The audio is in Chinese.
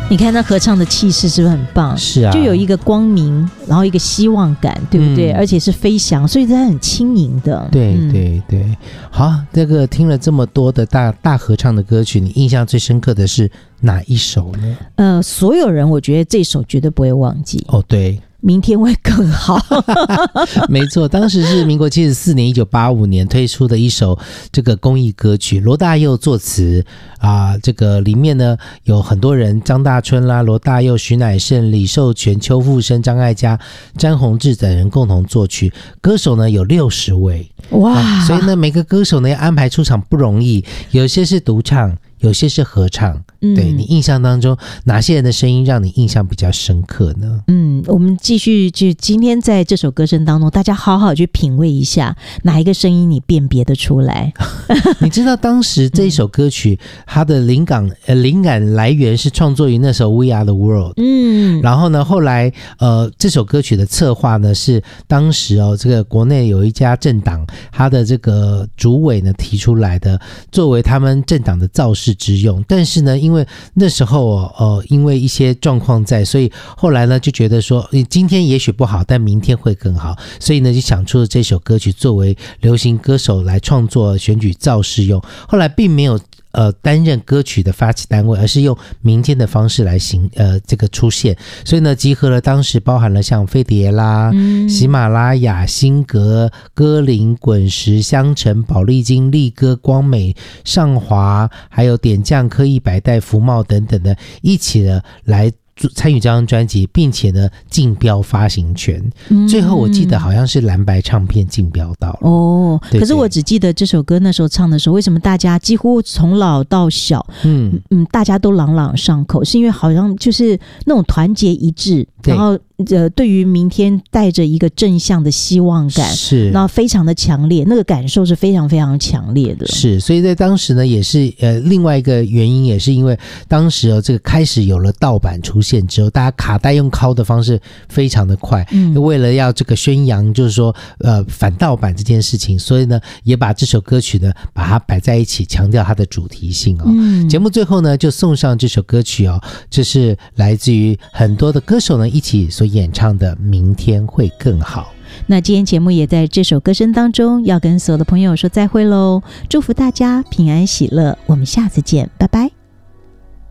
你看他合唱的气势是不是很棒？ 是啊， 就有一个光明，然后一个希望感，对不对？而且是飞翔，所以它很轻盈的。 对对对，好，这个听了这么多的大合唱的歌曲，你印象最深刻的是哪一首呢？ 所有人我觉得这首绝对不会忘记。 哦，对。 明天会更好没错，当时是民国74年1985年推出的一首这个公益歌曲，罗大佑作词这个里面呢有很多人，张大春啦、罗大佑、徐乃盛、李寿全、邱富生、张艾嘉、詹宏志等人共同作曲，歌手呢有60位。哇，所以呢每个歌手呢要安排出场不容易，有些是独唱，有些是合唱。对，你印象当中哪些人的声音让你印象比较深刻呢？ 我们继续就今天在这首歌声当中，大家好好去品味一下哪一个声音你辨别得出来。 你知道当时这一首歌曲它的灵感来源是创作于那首 We Are the World。然后呢后来这首歌曲的策划呢是当时这个国内有一家政党，他的这个主委呢提出来的，作为他们政党的造势之用。但是呢因为那时候因为一些状况在，所以后来呢就觉得说今天也许不好，但明天会更好，所以呢就想出了这首歌曲作为流行歌手来创作选举造势用。后来并没有担任歌曲的发起单位，而是用民间的方式来这个出现，所以呢集合了当时包含了像飞碟啦、喜马拉雅、新格、歌林、滚石、香橙、宝丽金、力歌、光美、上华，还有点将、科艺百代、福茂等等的，一起呢来参与这张专辑，并且呢竞标发行权。最后我记得好像是蓝白唱片竞标到了。对对， 可是我只记得这首歌那时候唱的时候，为什么大家几乎从老到小大家都朗朗上口，是因为好像就是那种团结一致，然后对于明天带着一个正向的希望感， 是， 然后非常的强烈，那个感受是非常非常强烈的。 是，所以在当时呢也是另外一个原因，也是因为当时这个开始有了盗版出现之后，大家卡带用拷的方式非常的快，为了要这个宣扬就是说反盗版这件事情，所以呢也把这首歌曲呢把它摆在一起，强调它的主题性节目最后呢就送上这首歌曲这是来自于很多的歌手呢一起所演唱的《明天会更好》。 那今天节目也在这首歌声当中要跟所有的朋友说再会咯，祝福大家平安喜乐，我们下次见，拜拜。